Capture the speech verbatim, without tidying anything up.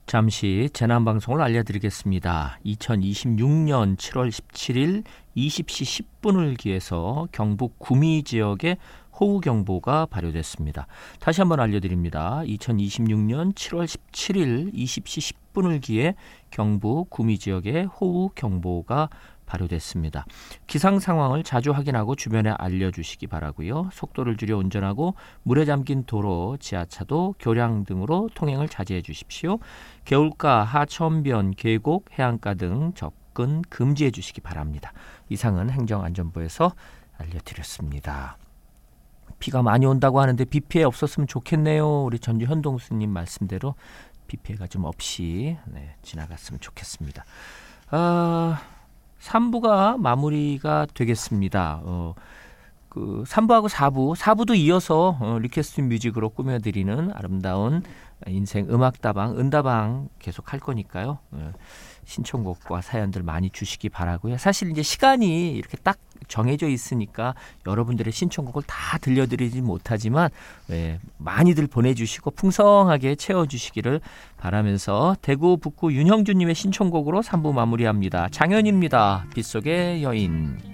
잠시 재난방송을 알려드리겠습니다. 이천이십육년 칠월 십칠일 이십 시 십 분을 기해서 경북 구미 지역에 호우경보가 발효됐습니다. 다시 한번 알려드립니다. 이천이십육년 칠월 십칠일 이십 시 십 분을 기해 경북 구미 지역에 호우경보가 발효됐습니다. 기상 상황을 자주 확인하고 주변에 알려주시기 바라고요. 속도를 줄여 운전하고 물에 잠긴 도로, 지하차도, 교량 등으로 통행을 자제해 주십시오. 개울가, 하천변, 계곡, 해안가 등 접근 금지해 주시기 바랍니다. 이상은 행정안전부에서 알려드렸습니다. 비가 많이 온다고 하는데 비 피해 없었으면 좋겠네요. 우리 전주 현동수님 말씀대로 비 피해가 좀 없이 네, 지나갔으면 좋겠습니다. 아... 삼 부가 마무리가 되겠습니다. 어, 그 삼 부하고 사 부, 사 부도 이어서 어, 리퀘스트 뮤직으로 꾸며드리는 아름다운 인생 음악다방, 은다방 계속 할 거니까요. 어, 신청곡과 사연들 많이 주시기 바라고요. 사실 이제 시간이 이렇게 딱 정해져 있으니까 여러분들의 신청곡을 다 들려드리지 못하지만 예, 많이들 보내주시고 풍성하게 채워주시기를 바라면서 대구 북구 윤형주님의 신청곡으로 삼 부 마무리합니다. 장현입니다. 빗속의 여인.